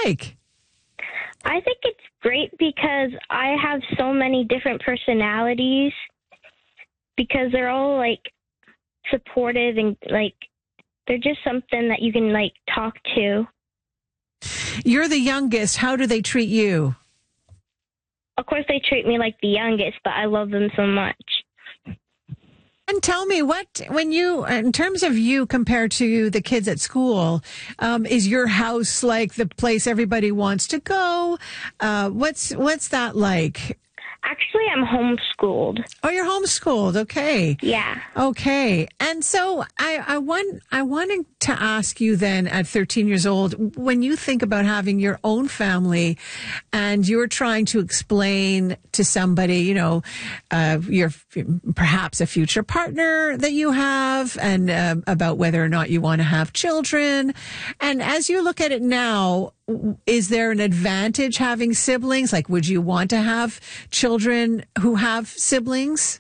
like? I think it's great because I have so many different personalities because they're all, like, supportive and, like, they're just something that you can, like, talk to. You're the youngest. How do they treat you? Of course, they treat me like the youngest, but I love them so much. And tell me, in terms of you compared to the kids at school, is your house like the place everybody wants to go? What's that like? Actually, I'm homeschooled. Oh, you're homeschooled. Okay. Yeah. Okay. And so I wanted to ask you then at 13 years old, when you think about having your own family and you're trying to explain to somebody, your perhaps a future partner that you have and about whether or not you want to have children. And as you look at it now, is there an advantage having siblings? Like, would you want to have children who have siblings?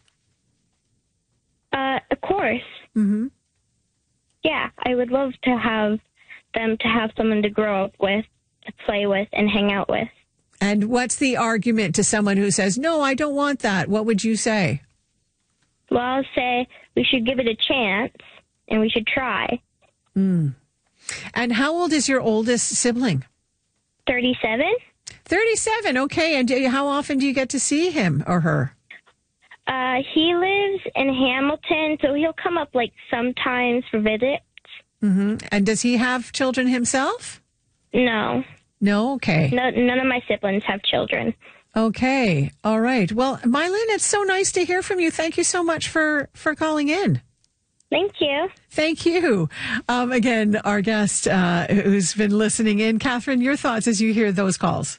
Of course. Mm-hmm. Yeah, I would love to have them to have someone to grow up with, to play with, and hang out with. And what's the argument to someone who says, no, I don't want that? What would you say? Well, I'll say we should give it a chance, and we should try. Mm. And how old is your oldest sibling? 37. 37, okay. And how often do you get to see him or her? He lives in Hamilton, so he'll come up, like, sometimes for visits. Mm-hmm. And does he have children himself? No. No? Okay. No, none of my siblings have children. Okay. All right. Well, Mylin, it's so nice to hear from you. Thank you so much for calling in. Thank you. Thank you. Again, our guest who's been listening in. Catherine, your thoughts as you hear those calls?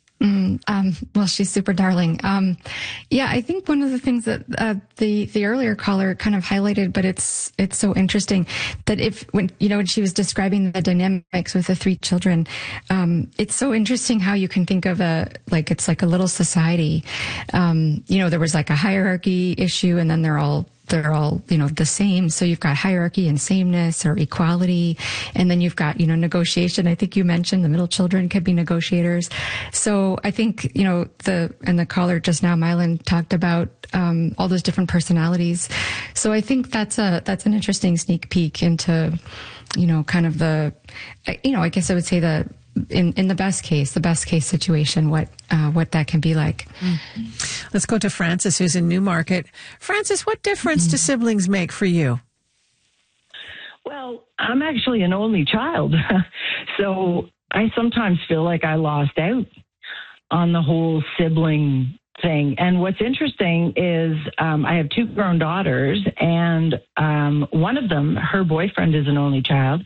Well, she's super darling. Yeah, I think one of the things that the earlier caller kind of highlighted, but it's so interesting that when she was describing the dynamics with the three children, it's so interesting how you can think of it's like a little society. There was like a hierarchy issue, and then they're all the same. So you've got hierarchy and sameness or equality. And then you've got, negotiation. I think you mentioned the middle children could be negotiators. So I think, the caller just now, Mylin, talked about, all those different personalities. So I think that's an interesting sneak peek into, kind of I guess I would say in the best case situation, what that can be like. Let's go to Francis, who's in Newmarket. Francis, what difference do siblings make for you? Well, I'm actually an only child, so I sometimes feel like I lost out on the whole sibling thing. And what's interesting is I have two grown daughters, and one of them, her boyfriend is an only child.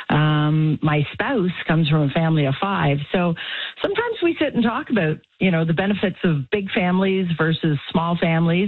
My spouse comes from a family of 5. So sometimes we sit and talk about, the benefits of big families versus small families.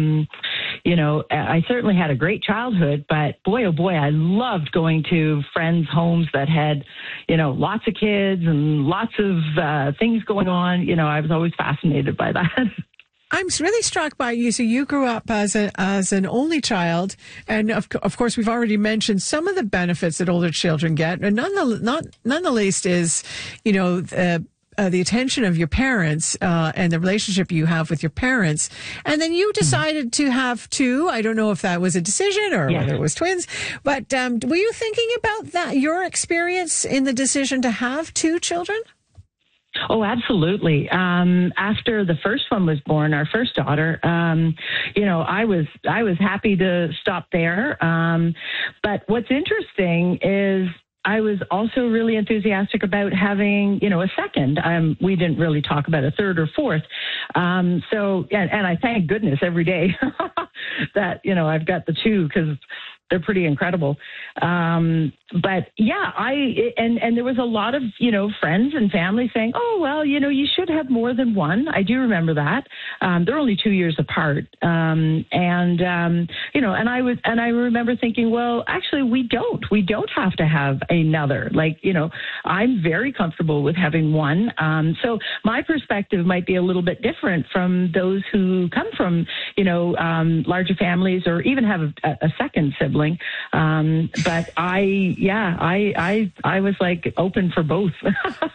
I certainly had a great childhood, but boy, oh boy, I loved going to friends' homes that had, lots of kids and lots of things going on. I was always fascinated by that. I'm really struck by you. So you grew up as an only child, and of course we've already mentioned some of the benefits that older children get, and none the least is, the attention of your parents and the relationship you have with your parents. And then you decided to have 2. I don't know if that was a decision or whether it was twins, but were you thinking about that, your experience in the decision to have 2 children? Oh, absolutely. After the first one was born, our first daughter, I was happy to stop there. But what's interesting is I was also really enthusiastic about having, a second. We didn't really talk about a third or fourth. And I thank goodness every day that, I've got the 2 because they're pretty incredible. But yeah, and there was a lot of, friends and family saying, oh, well, you should have more than one. I do remember that. They're only 2 years apart. And I remember thinking, well, actually we don't have to have another. I'm very comfortable with having one. So my perspective might be a little bit different from those who come from, larger families or even have a second sibling. But I was like open for both.